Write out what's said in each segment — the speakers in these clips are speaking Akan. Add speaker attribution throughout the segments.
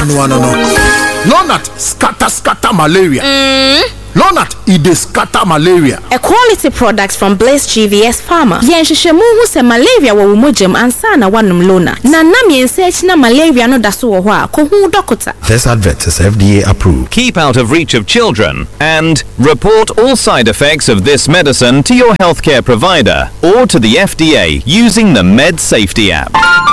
Speaker 1: no. Lonat scatter malaria. Lonat ide scatter malaria.
Speaker 2: A quality product from Blaze GVS Pharma. Yenhwehwemu hu se malaria wo mojem ansa na wanum Lonat. Na nam yensearch na malaria no daso wo ho a ko hu doctor.
Speaker 3: This advert is FDA approved.
Speaker 4: Keep out of reach of children and report all side effects of this medicine to your healthcare provider or to the FDA using the Med Safety app.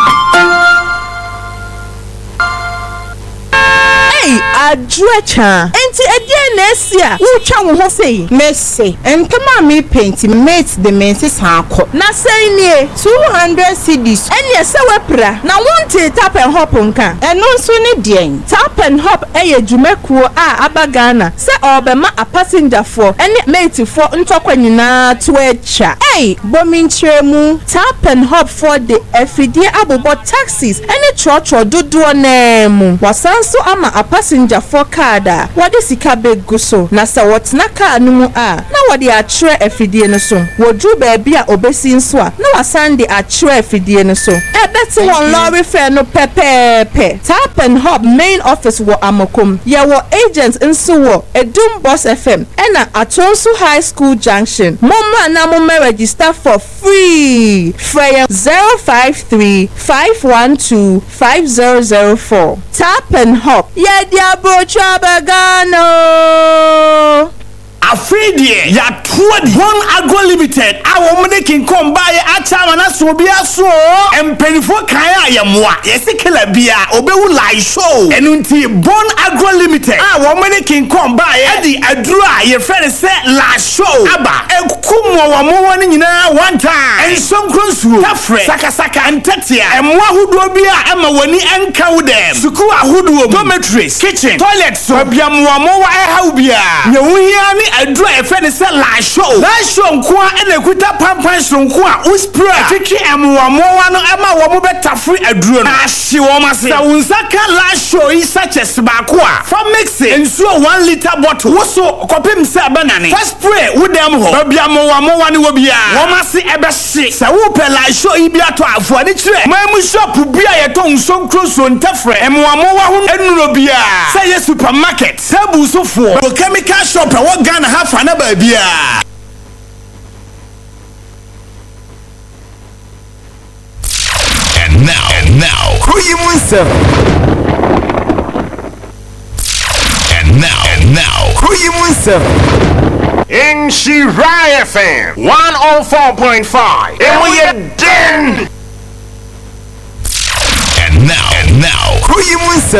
Speaker 5: Adrecha enti edie na esia wo twa wo ho sei Messi entama me paint mate the menses hanko na sei nie 200 cedis ene se wepra na wonte tap and hop nka eno nso ne dien tap and hop eye dwumekuo a abagana se obema a passenger for ene mate for ntokwa nyina to echa bominchemu tap and hop for the efidie abobo taxis ene chocho dodo na mu wasanso ama a passenger for kada wade sika begu so na sa wotna car no mu a na wade atwere afidie no so wodru ba bia obesi nso a na wasande atwere afidie no so ebeti won lorry fare no pepepe tap and hop main office wo Amokom ya wo agents nso wo Edum Boss FM ena Atonsu High School Junction momma na mo register for free free 053-512-5004 tap and hop Diabo Chabagano
Speaker 6: Afridie ya tuadi One Agro Limited awo mde kin kom baye achama na so bia so empenifo kan ayemwa yesikela bia obewu live show enunti One Agro Limited awo mde kin kom baye adi adura ye fere se la show aba ekumo wa mo woni nyina one time ensonkronsuo tafre sakasaka antatia emwa hudo bia ema woni enkaw dem suku ahudo dormitories kitchen toilet so bia mo wa ehaw bia nyewuhia ni adura e fere se la show nko ene kuta pampan sonko a uspray tiki emwa mo wa no ema wo mo betafre aduro no ahye wo mase sa unsaka la show is such a sbako a from mix ensuo 1 liter bottle wo so kopim se banane first spray wo dem ho bia mo wa ne wo bia wo mase ebe hye sa wo pe la show yi bia to afo ani kire mamu shop bia ye to nsonkro so ntafre emwa mo wa ho enuro bia say ye supermarket sabu sofo chemical shop wo Ghana hafa na ba bia.
Speaker 3: And now, who you munsa? And now, who you munsa?
Speaker 7: In Shirai FM 104.5. And we are done.
Speaker 3: And now, who you munsa?